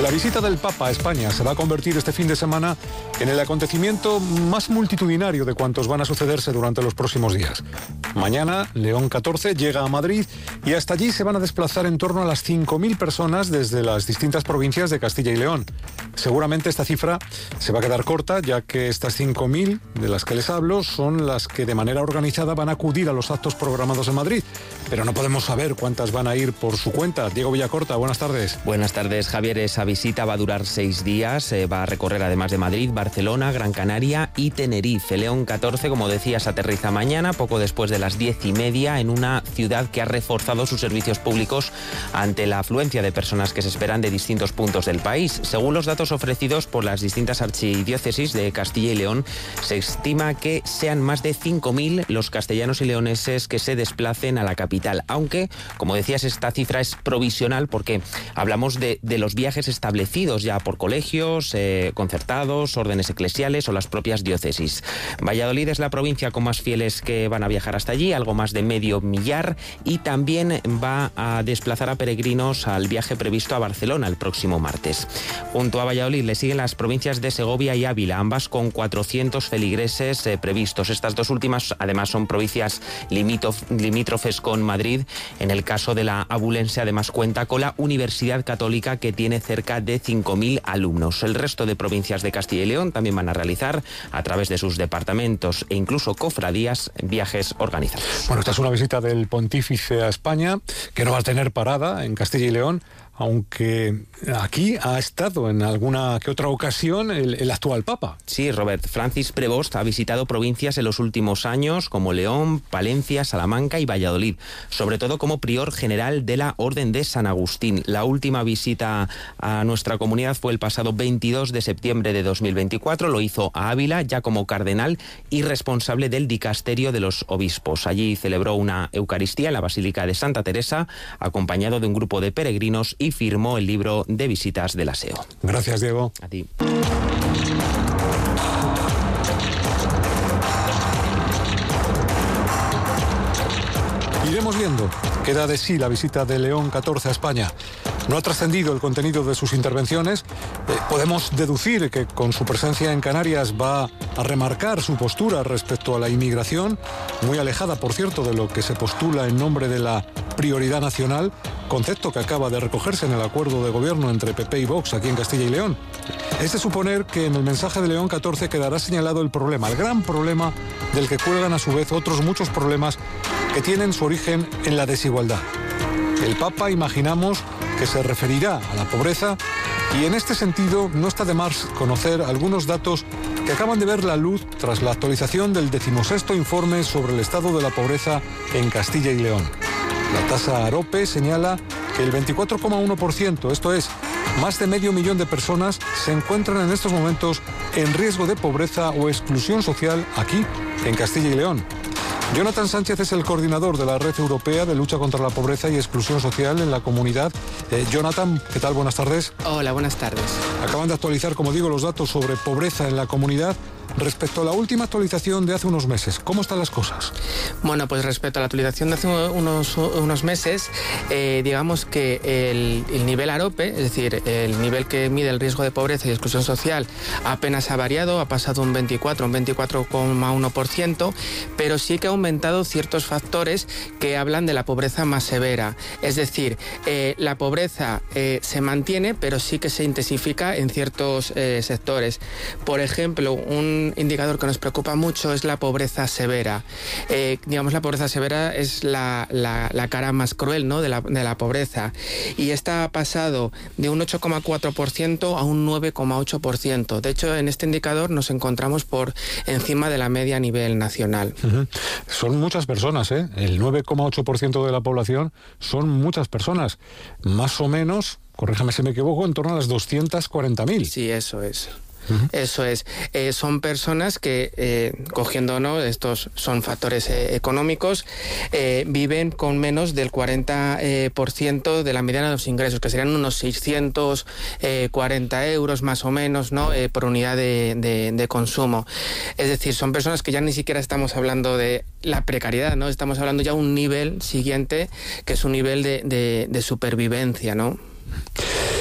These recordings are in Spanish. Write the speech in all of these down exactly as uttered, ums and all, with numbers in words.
La visita del Papa a España se va a convertir este fin de semana en el acontecimiento más multitudinario de cuantos van a sucederse durante los próximos días. Mañana, León catorce llega a Madrid y hasta allí se van a desplazar en torno a las cinco mil personas desde las distintas provincias de Castilla y León. Seguramente esta cifra se va a quedar corta, ya que estas cinco mil de las que les hablo son las que de manera organizada van a acudir a los actos programados en Madrid. Pero no podemos saber cuántas van a ir por su cuenta. Diego Villacorta, buenas tardes. Buenas tardes, Javier. Esa visita va a durar seis días. Eh, va a recorrer además de Madrid, Barcelona, Gran Canaria y Tenerife. León catorce, como decías, aterriza mañana, poco después de las diez y media, en una ciudad que ha reforzado sus servicios públicos ante la afluencia de personas que se esperan de distintos puntos del país. Según los datos ofrecidos por las distintas archidiócesis de Castilla y León, se estima que sean más de cinco mil los castellanos y leoneses que se desplacen a la capital. Aunque, como decías, esta cifra es provisional porque hablamos de, de los viajes establecidos ya por colegios, eh, concertados, órdenes eclesiales o las propias diócesis. Valladolid es la provincia con más fieles que van a viajar hasta allí, algo más de medio millar, y también va a desplazar a peregrinos al viaje previsto a Barcelona el próximo martes. Junto a Valladolid le siguen las provincias de Segovia y Ávila, ambas con cuatrocientos feligreses eh, previstos. Estas dos últimas además son provincias limítrof, limítrofes con Madrid. En el caso de la abulense además cuenta con la Universidad Católica, que tiene cerca de cinco mil alumnos. El resto de provincias de Castilla y León también van a realizar, a través de sus departamentos e incluso cofradías, viajes organizados. Bueno, esta es una visita del pontífice a España que no va a tener parada en Castilla y León, aunque aquí ha estado en alguna que otra ocasión el, el actual Papa. Sí, Robert. Francis Prevost ha visitado provincias en los últimos años como León, Palencia, Salamanca y Valladolid, sobre todo como prior general de la Orden de San Agustín. La última visita a nuestra comunidad fue el pasado veintidós de septiembre de dos mil veinticuatro. Lo hizo a Ávila, ya como cardenal y responsable del dicasterio de los obispos. Allí celebró una Eucaristía en la Basílica de Santa Teresa, acompañado de un grupo de peregrinos, y firmó el libro de visitas del aseo. Gracias, Diego. A ti. Iremos viendo qué da de sí la visita de León catorce a España. No ha trascendido el contenido de sus intervenciones. Eh, podemos deducir que con su presencia en Canarias va a remarcar su postura respecto a la inmigración, muy alejada, por cierto, de lo que se postula en nombre de la prioridad nacional, concepto que acaba de recogerse en el acuerdo de gobierno entre P P y Vox aquí en Castilla y León. Es de suponer que en el mensaje de León catorce quedará señalado el problema, el gran problema del que cuelgan a su vez otros muchos problemas que tienen su origen en la desigualdad. El Papa, imaginamos, que se referirá a la pobreza, y en este sentido no está de más conocer algunos datos que acaban de ver la luz tras la actualización del decimosexto informe sobre el estado de la pobreza en Castilla y León. La tasa AROPE señala que el veinticuatro coma uno por ciento, esto es, más de medio millón de personas, se encuentran en estos momentos en riesgo de pobreza o exclusión social aquí, en Castilla y León. Jonathan Sánchez es el coordinador de la Red Europea de Lucha contra la Pobreza y Exclusión Social en la comunidad. Eh, Jonathan, ¿qué tal? Buenas tardes. Hola, buenas tardes. Acaban de actualizar, como digo, los datos sobre pobreza en la comunidad. Respecto a la última actualización de hace unos meses, ¿cómo están las cosas? Bueno, pues respecto a la actualización de hace unos, unos meses, eh, digamos que el, el nivel AROPE, es decir, el nivel que mide el riesgo de pobreza y exclusión social, apenas ha variado, ha pasado un veinticuatro, un veinticuatro coma uno por ciento, pero sí que ha aumentado ciertos factores que hablan de la pobreza más severa. Es decir, eh, la pobreza eh, se mantiene, pero sí que se intensifica en ciertos eh, sectores. Por ejemplo, un indicador que nos preocupa mucho es la pobreza severa. Eh, digamos, la pobreza severa es la, la, la cara más cruel, ¿no?, de la, de la pobreza. Y esta ha pasado de un ocho coma cuatro por ciento a un nueve coma ocho por ciento. De hecho, en este indicador nos encontramos por encima de la media a nivel nacional. Uh-huh. Son muchas personas, ¿eh? El nueve coma ocho por ciento de la población son muchas personas. Más o menos, corríjame si me equivoco, en torno a las doscientas cuarenta mil. Sí, eso es. Uh-huh. Eso es. Eh, son personas que, eh, cogiendo, ¿no?, estos son factores eh, económicos, eh, viven con menos del cuarenta por ciento eh, de la mediana de los ingresos, que serían unos seiscientos cuarenta euros más o menos, ¿no?, eh, por unidad de, de, de consumo. Es decir, son personas que ya ni siquiera estamos hablando de la precariedad, ¿no? Estamos hablando ya de un nivel siguiente, que es un nivel de, de, de supervivencia, ¿no?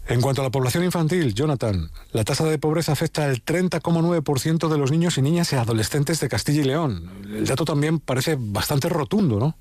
En cuanto a la población infantil, Jonathan, la tasa de pobreza afecta al treinta coma nueve por ciento de los niños y niñas y adolescentes de Castilla y León. El dato también parece bastante rotundo, ¿no?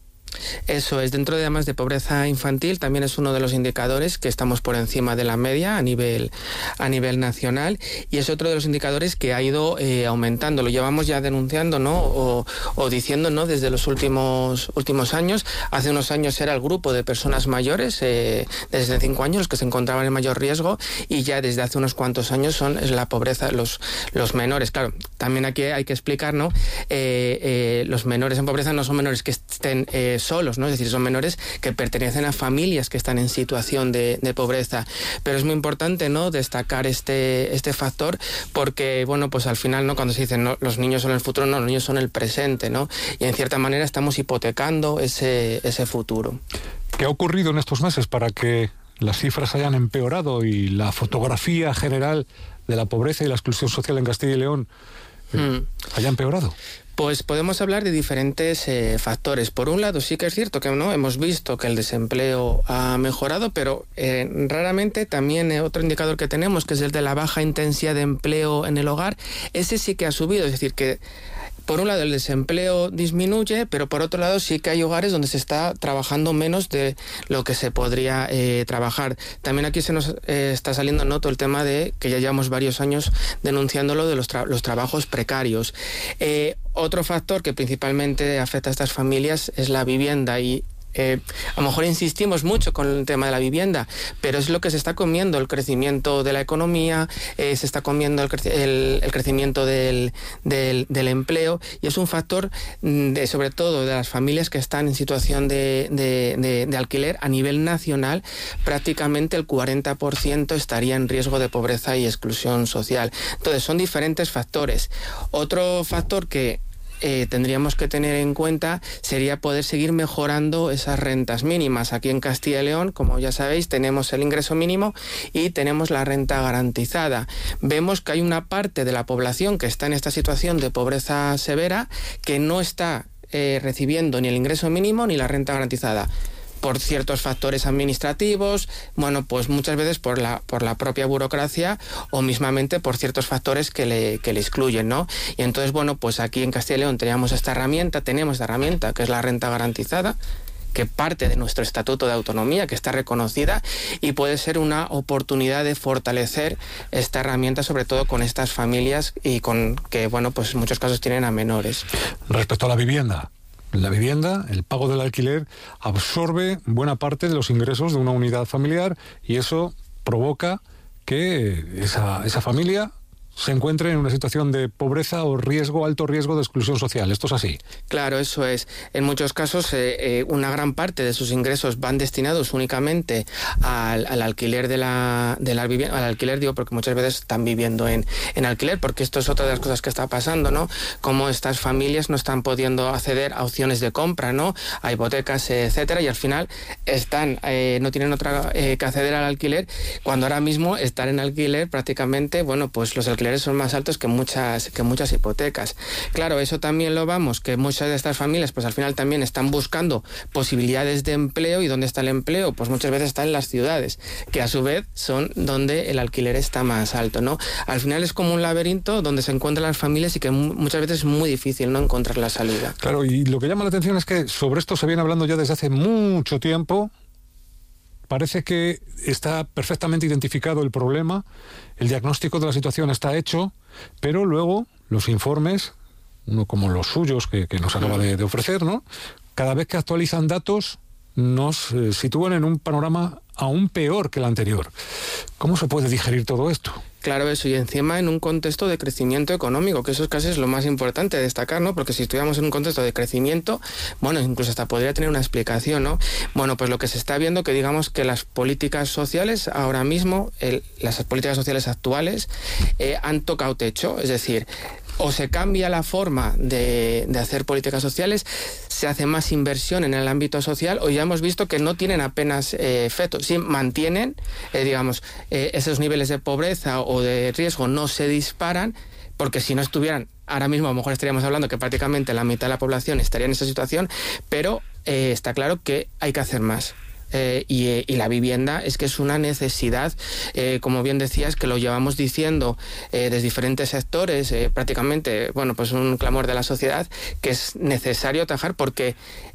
Eso es, dentro de además de pobreza infantil, también es uno de los indicadores que estamos por encima de la media a nivel, a nivel nacional, y es otro de los indicadores que ha ido eh, aumentando. Lo llevamos ya denunciando, ¿no? O, o diciendo, ¿no? Desde los últimos, últimos años. Hace unos años era el grupo de personas mayores, eh, desde cinco años, los que se encontraban en mayor riesgo, y ya desde hace unos cuantos años son es la pobreza, los, los menores. Claro, también aquí hay que explicar, ¿no? Eh, eh, los menores en pobreza no son menores que estén eh, solos, ¿no? Es decir, son menores que pertenecen a familias que están en situación de, de pobreza. Pero es muy importante, ¿no? Destacar este, este factor porque, bueno, pues al final, ¿no? Cuando se dice, ¿no? Los niños son el futuro, no, los niños son el presente, ¿no? Y en cierta manera estamos hipotecando ese, ese futuro. ¿Qué ha ocurrido en estos meses para que las cifras hayan empeorado y la fotografía general de la pobreza y la exclusión social en Castilla y León eh, mm. haya empeorado? Pues podemos hablar de diferentes eh, factores. Por un lado, sí que es cierto que no hemos visto que el desempleo ha mejorado, pero eh, raramente también eh, otro indicador que tenemos, que es el de la baja intensidad de empleo en el hogar, ese sí que ha subido. Es decir, que por un lado el desempleo disminuye, pero por otro lado sí que hay hogares donde se está trabajando menos de lo que se podría eh, trabajar. También aquí se nos eh, está saliendo ¿no? todo el tema de que ya llevamos varios años denunciándolo de los, tra- los trabajos precarios. Eh, otro factor que principalmente afecta a estas familias es la vivienda y Eh, a lo mejor insistimos mucho con el tema de la vivienda, pero es lo que se está comiendo el crecimiento de la economía, eh, se está comiendo el, cre- el, el crecimiento del, del, del empleo, y es un factor de, sobre todo de las familias que están en situación de, de, de, de alquiler a nivel nacional. Prácticamente el cuarenta por ciento estaría en riesgo de pobreza y exclusión social. Entonces son diferentes factores. Otro factor que Eh, tendríamos que tener en cuenta sería poder seguir mejorando esas rentas mínimas. Aquí en Castilla y León, como ya sabéis, tenemos el ingreso mínimo y tenemos la renta garantizada. Vemos que hay una parte de la población que está en esta situación de pobreza severa que no está eh, recibiendo ni el ingreso mínimo ni la renta garantizada, por ciertos factores administrativos, bueno, pues muchas veces por la, por la propia burocracia o mismamente por ciertos factores que le, que le excluyen, ¿no? Y entonces, bueno, pues aquí en Castilla y León teníamos esta herramienta, tenemos esta herramienta que es la renta garantizada, que parte de nuestro Estatuto de Autonomía, que está reconocida, y puede ser una oportunidad de fortalecer esta herramienta, sobre todo con estas familias y con que, bueno, pues en muchos casos tienen a menores. Respecto a la vivienda, la vivienda, el pago del alquiler, absorbe buena parte de los ingresos de una unidad familiar y eso provoca que esa, esa familia se encuentre en una situación de pobreza o riesgo, alto riesgo de exclusión social. ¿Esto es así? Claro, eso es. En muchos casos, eh, eh, una gran parte de sus ingresos van destinados únicamente al, al alquiler de la, de la vivienda, al alquiler, digo, porque muchas veces están viviendo en, en alquiler, porque esto es otra de las cosas que está pasando, ¿no? Como estas familias no están pudiendo acceder a opciones de compra, ¿no? A hipotecas, etcétera, y al final están, eh, no tienen otra eh, que acceder al alquiler, cuando ahora mismo estar en alquiler prácticamente, bueno, pues los alquileres son más altos que muchas, que muchas hipotecas. Claro, eso también lo vamos, que muchas de estas familias pues al final también están buscando posibilidades de empleo. ¿Y dónde está el empleo? Pues muchas veces está en las ciudades, que a su vez son donde el alquiler está más alto, ¿no? Al final es como un laberinto donde se encuentran las familias y que muchas veces es muy difícil no encontrar la salida. Claro, y lo que llama la atención es que sobre esto se viene hablando ya desde hace mucho tiempo. Parece que está perfectamente identificado el problema, el diagnóstico de la situación está hecho, pero luego los informes, uno como los suyos que, que nos acaba de, de ofrecer, ¿no? Cada vez que actualizan datos nos eh, sitúan en un panorama aún peor que el anterior. ¿Cómo se puede digerir todo esto? Claro, eso, y encima en un contexto de crecimiento económico, que eso casi es lo más importante de destacar, ¿no? Porque si estuviéramos en un contexto de crecimiento, bueno, incluso hasta podría tener una explicación, ¿no? Bueno, pues lo que se está viendo, que digamos que las políticas sociales ahora mismo, el, las políticas sociales actuales, eh, han tocado techo, es decir, o se cambia la forma de, de hacer políticas sociales, se hace más inversión en el ámbito social, o ya hemos visto que no tienen apenas eh, efecto. Sí, mantienen, eh, digamos, eh, esos niveles de pobreza o de riesgo no se disparan, porque si no estuvieran, ahora mismo a lo mejor estaríamos hablando que prácticamente la mitad de la población estaría en esa situación, pero eh, está claro que hay que hacer más. eh, y, y la vivienda es que es una necesidad, eh, como bien decías, que lo llevamos diciendo eh, desde diferentes sectores, eh, prácticamente, bueno, pues un clamor de la sociedad, que es necesario atajar porque